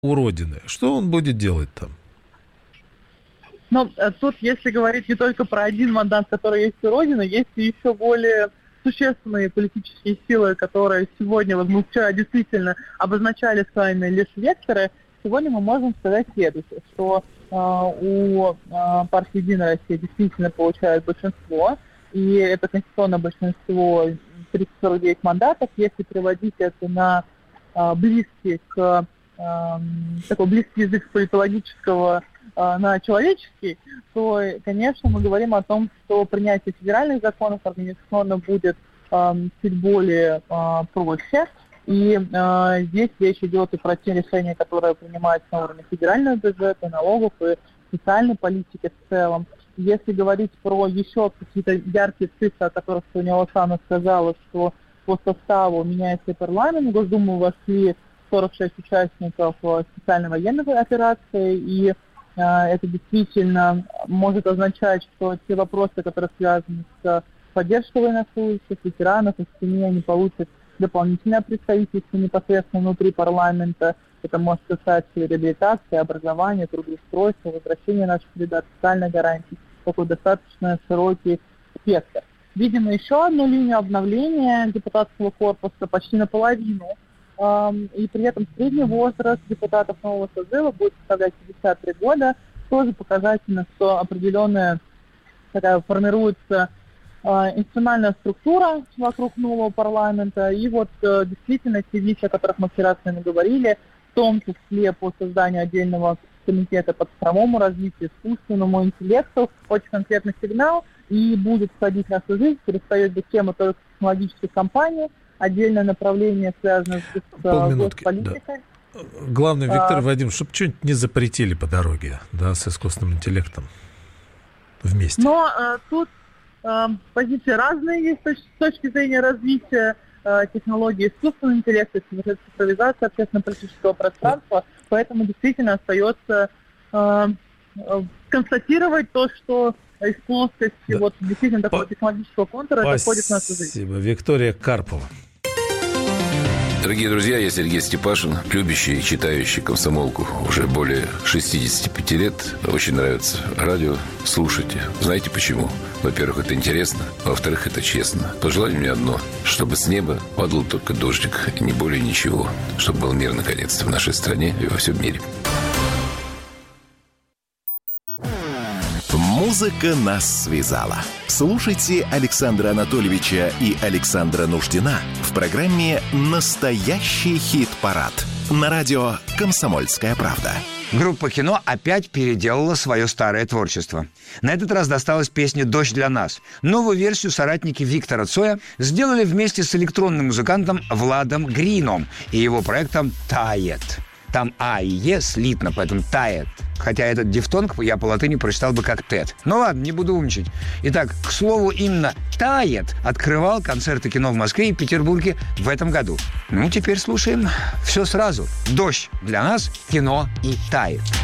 у родины, что он будет делать там? Но тут, если говорить не только про один мандат, который есть у Родины, есть и еще более существенные политические силы, которые сегодня, вот мы вчера действительно обозначали с вами лишь векторы. Сегодня мы можем сказать следующее, что у партии «Единая Россия» действительно получает большинство, и это конституционное большинство 349 мандатов. Если переводить это на близкий язык политологического на человеческий, то, конечно, мы говорим о том, что принятие федеральных законов организационно будет чуть более проще. И здесь речь идет и про те решения, которые принимаются на уровне федерального бюджета, налогов и социальной политики в целом. Если говорить про еще какие-то яркие цифры, о которых сегодня Оксана сказала, что по составу меняется парламент, в Госдуму вошли 46 участников специальной военной операции, и это действительно может означать, что те вопросы, которые связаны с поддержкой военнослужащих, ветеранов, и семьи, они получат дополнительное представительство непосредственно внутри парламента. Это может касаться реабилитации, образования, трудоустройства, возвращения наших ребят, социальных гарантий. Такой достаточно широкий спектр. Видимо, еще одну линию обновления депутатского корпуса почти наполовину. И при этом средний возраст депутатов нового созыва будет составлять 53 года. Тоже показательно, что определенная такая формируется институциональная структура вокруг нового парламента. И вот действительно те вещи, о которых мы вчера с вами говорили, в том числе по созданию отдельного комитета по цифровому развитию, искусственному интеллекту, очень конкретный сигнал, и будет входить в нашу жизнь, перестает быть темой только технологических компаний, отдельное направление, связанное с госполитикой. Да. Главное, Виктор Вадим, чтобы что-нибудь не запретили по дороге, да, с искусственным интеллектом вместе. Но тут позиции разные есть с точки зрения развития технологий искусственного интеллекта, цифровизации общественно-политического пространства, поэтому действительно остается констатировать то, что из плоскости вот действительно такого технологического контура это входит в нашу жизнь. Спасибо. Виктория Карпова. Дорогие друзья, я Сергей Степашин, любящий и читающий «Комсомолку» уже более 65 лет. Очень нравится радио. Слушайте. Знаете почему? Во-первых, это интересно. Во-вторых, это честно. Пожелание мне одно. Чтобы с неба падал только дождик. И не более ничего. Чтобы был мир, наконец-то, в нашей стране и во всем мире. Музыка нас связала. Слушайте Александра Анатольевича и Александра Нуждина в программе «Настоящий хит-парад» на радио «Комсомольская правда». Группа «Кино» опять переделала свое старое творчество. На этот раз досталась песня «Дождь для нас». Новую версию соратники Виктора Цоя сделали вместе с электронным музыкантом Владом Грином и его проектом «Тает». Там А и Е слитно, поэтому «тает». Хотя этот дифтонг я по латыни прочитал бы как «тет». Ну ладно, не буду умничать. Итак, к слову, именно «Тает» открывал концерты кино в Москве и Петербурге в этом году. Ну, теперь слушаем все сразу. «Дождь для нас», «Кино» и «Тает».